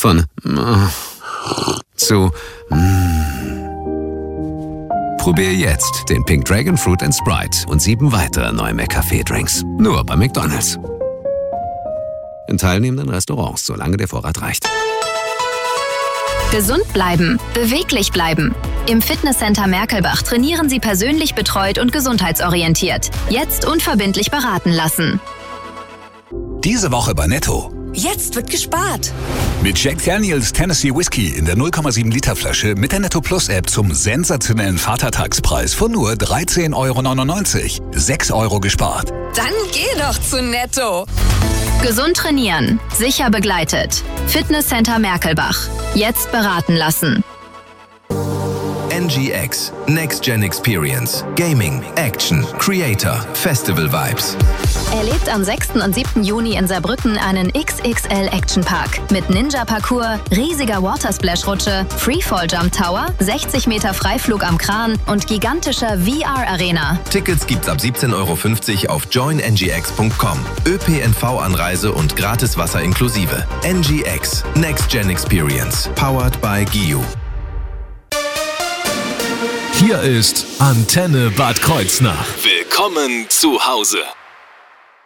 Von zu Probier jetzt den Pink Dragon Fruit & Sprite und 7 weitere neue McCafé-Drinks. Nur bei McDonald's. In teilnehmenden Restaurants, solange der Vorrat reicht. Gesund bleiben, beweglich bleiben. Im Fitnesscenter Merkelbach trainieren Sie persönlich betreut und gesundheitsorientiert. Jetzt unverbindlich beraten lassen. Diese Woche bei Netto. Jetzt wird gespart. Mit Jack Daniels Tennessee Whiskey in der 0,7 Liter Flasche mit der Netto Plus App zum sensationellen Vatertagspreis von nur 13,99 €. 6 € gespart. Dann geh doch zu Netto. Gesund trainieren, sicher begleitet. Fitnesscenter Merkelbach. Jetzt beraten lassen. NGX, Next Gen Experience, Gaming, Action, Creator, Festival Vibes. Erlebt am 6. und 7. Juni in Saarbrücken einen XXL Action Park mit Ninja-Parcours, riesiger Watersplash-Rutsche, Freefall-Jump Tower, 60 Meter Freiflug am Kran und gigantischer VR-Arena. Tickets gibt's ab 17,50 € auf joinngx.com. ÖPNV-Anreise und gratis Wasser inklusive. NGX, Next Gen Experience, powered by GIU. Hier ist Antenne Bad Kreuznach. Willkommen zu Hause.